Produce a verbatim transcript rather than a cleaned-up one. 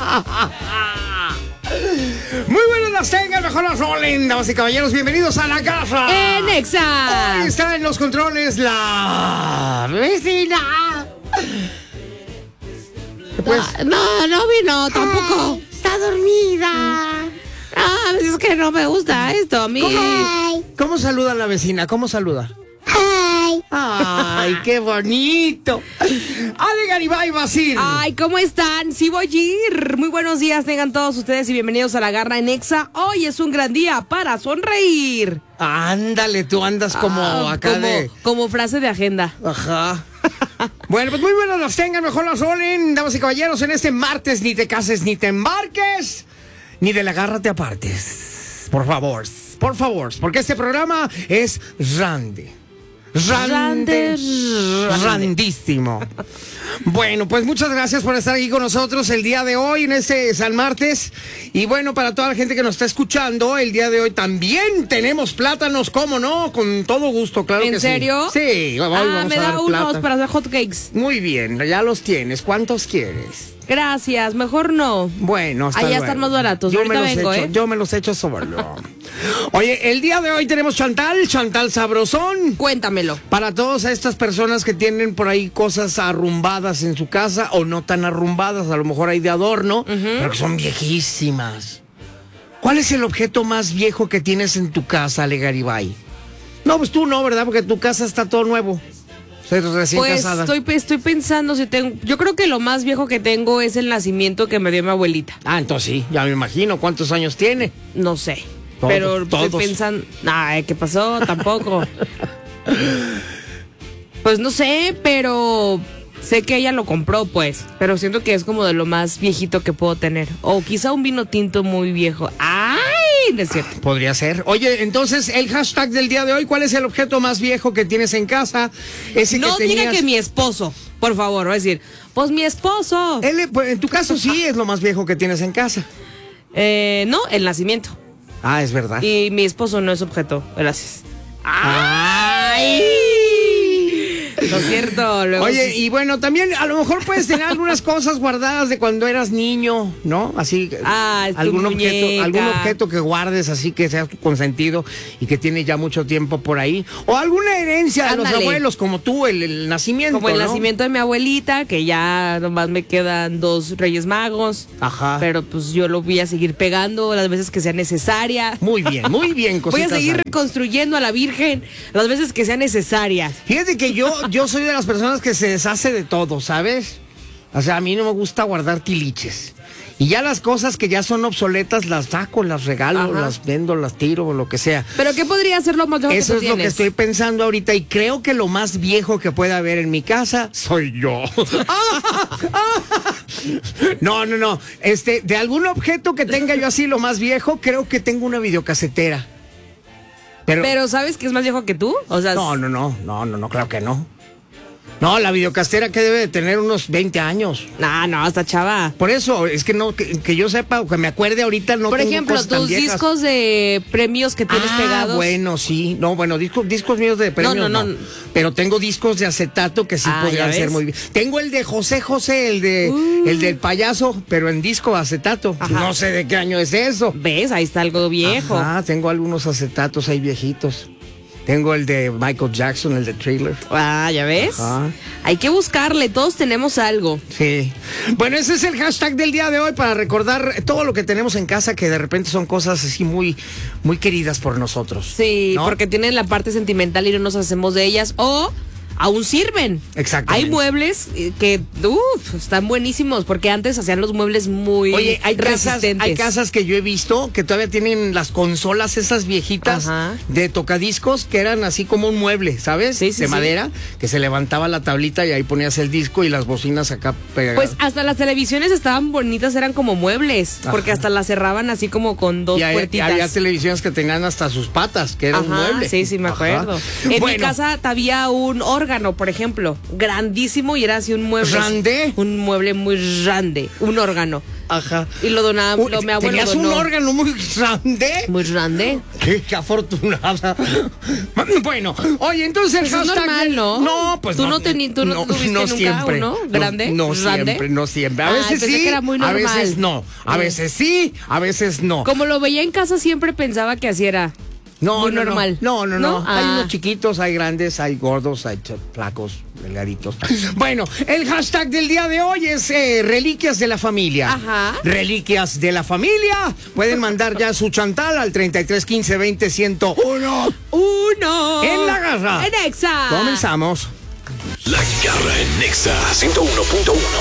Muy buenas las tengan, mejor las rolen, damas y caballeros, bienvenidos a la casa. En Exa. Hoy está en los controles la vecina. Pues, no, no vino tampoco. Ay, está dormida. Ah, es que no me gusta esto a mí. ¿Cómo, ¿Cómo saluda la vecina? ¿Cómo saluda? Ay. Ay, qué bonito. Ale Garibay Basir. Ay, ¿cómo están? Sí voy a ir. Muy buenos días tengan todos ustedes y bienvenidos a La Garra en Exa. Hoy es un gran día para sonreír. Ándale, tú andas como Ah, acá como, de... como frase de agenda. Ajá. Bueno, pues muy buenas las tengan, mejor las rolen, damas y caballeros, en este martes ni te cases ni te embarques, ni de la garra te apartes. Por favor, por favor, porque este programa es rande. Rande, Rande. randísimo. Bueno, pues muchas gracias por estar aquí con nosotros el día de hoy en este San Martes. Y bueno, para toda la gente que nos está escuchando, el día de hoy también tenemos plátanos, ¿cómo no? Con todo gusto, claro que sí. ¿En serio? Sí, hoy Ah, vamos me a da dar unos plátano. para hacer hot cakes. Muy bien, ya los tienes. ¿Cuántos quieres? Gracias, mejor no. Bueno, hasta Allá luego. están más baratos. Yo Ahorita me los vengo, echo, ¿eh? Yo me los echo solo. Oye, el día de hoy tenemos Chantal, Chantal Sabrosón. Cuéntamelo. Para todas estas personas que tienen por ahí cosas arrumbadas en su casa o no tan arrumbadas, a lo mejor hay de adorno, pero que son viejísimas. ¿Cuál es el objeto más viejo que tienes en tu casa, Ale Garibay? No, pues tú no, ¿verdad? Porque tu casa está todo nuevo. Soy recién Pues casada. estoy, estoy pensando si tengo... Yo creo que lo más viejo que tengo es el nacimiento que me dio mi abuelita. Ah, entonces sí, ya me imagino. ¿Cuántos años tiene? No sé. Todos, pero todos. estoy pensando... Ay, ¿qué pasó? Tampoco. Pues no sé, pero... Sé que ella lo compró, pues. Pero siento que es como de lo más viejito que puedo tener. O quizá un vino tinto muy viejo. ¡Ay! No es cierto. Podría ser. Oye, entonces, el hashtag del día de hoy, ¿cuál es el objeto más viejo que tienes en casa? Ese No que diga tenías... que mi esposo, por favor. Va a decir, pues mi esposo. Él, pues, en tu caso sí es lo más viejo que tienes en casa. Eh, no, el nacimiento. Ah, es verdad. Y mi esposo no es objeto. Gracias. ¡Ay! Lo cierto. Luego Oye, sí. y bueno, también a lo mejor puedes tener algunas cosas guardadas de cuando eras niño, ¿no? Así, Ah, tu algún objeto, muñeca. algún objeto que guardes así que sea consentido y que tiene ya mucho tiempo por ahí. O alguna herencia de los Ándale. abuelos, como tú, el, el nacimiento, Como el ¿no? nacimiento de mi abuelita, que ya nomás me quedan dos Reyes Magos. Ajá. Pero pues yo lo voy a seguir pegando las veces que sea necesaria. Muy bien, muy bien, Voy cositas. a seguir sanas. reconstruyendo a la Virgen las veces que sea necesaria. Fíjate que yo, yo soy de las personas que se deshace de todo, ¿sabes? O sea, a mí no me gusta guardar tiliches. Y ya las cosas que ya son obsoletas las saco, las regalo, Ajá. las vendo, las tiro, o lo que sea. Pero ¿qué podría ser lo más viejo Eso que tú es lo que tienes? estoy pensando ahorita y creo que lo más viejo que puede haber en mi casa soy yo. No, no, no. Este, de algún objeto que tenga yo así lo más viejo, creo que tengo una videocasetera. Pero, Pero ¿sabes que es más viejo que tú? O sea, no, no, no, no, no, no, claro que no. No, la videocasetera que debe de tener unos veinte años. no, no, hasta chava. Por eso, es que no, que, que yo sepa o que me acuerde ahorita no Por tengo ejemplo, cosas tan tus viejas. discos de premios que tienes Ah, pegados. bueno, sí. No, bueno, discos, discos míos de premios no, no, no. Pero tengo discos de acetato que sí Ah, podrían ¿ya ser ves? muy bien. Tengo el de José José, el de Uh. el del payaso, pero en disco acetato. Ajá. No sé de qué año es eso. ¿Ves? Ahí está algo viejo. Ah, tengo algunos acetatos ahí viejitos. Tengo el de Michael Jackson, el de Thriller. Ah, ¿ya ves? Ajá. Hay que buscarle, todos tenemos algo. Sí. Bueno, ese es el hashtag del día de hoy para recordar todo lo que tenemos en casa que de repente son cosas así muy, muy queridas por nosotros. Sí, ¿no? porque tienen la parte sentimental y no nos hacemos de ellas. O aún sirven. Exactamente. Hay muebles eh, que uf, están buenísimos porque antes hacían los muebles muy Oye, hay casas, resistentes. hay casas que yo he visto que todavía tienen las consolas esas viejitas Ajá. de tocadiscos que eran así como un mueble, ¿sabes? Sí, sí, de sí. madera, que se levantaba la tablita y ahí ponías el disco y las bocinas acá pegadas. Pues hasta las televisiones estaban bonitas, eran como muebles, Ajá. porque hasta las cerraban así como con dos y hay- y puertitas. había televisiones que tenían hasta sus patas, que era un Ajá, mueble. sí, sí, me Ajá. acuerdo. En mi Bueno, casa había un órgano, por ejemplo, grandísimo y era así un mueble. ¿Rande? Un mueble muy grande, un órgano. Ajá. Y lo donaba, Uy, lo, mi abuelo Tenías donó. un órgano muy grande. Muy grande. Qué, qué afortunada. Bueno, oye, entonces el Pues es hashtag. normal, ¿no? No, pues ¿Tú no. no teni- tú no tuviste nunca siempre. uno grande? No, no ¿Grande? siempre, no siempre. A Ay, veces pensé sí, que era muy a normal. veces no. A Mm. veces sí, a veces no. Como lo veía en casa, siempre pensaba que así era. No, muy no, normal. No, no, no. ¿No? Hay Ah. unos chiquitos, hay grandes, hay gordos, hay ch- flacos, delgaditos. Bueno, el hashtag del día de hoy es eh, Reliquias de la Familia. Ajá. Reliquias de la Familia. Pueden mandar ya su chantal al treinta y tres quince veinte ciento uno. Uno. En la garra. En Exa. Comenzamos. La Garra en Nexa ciento uno punto uno.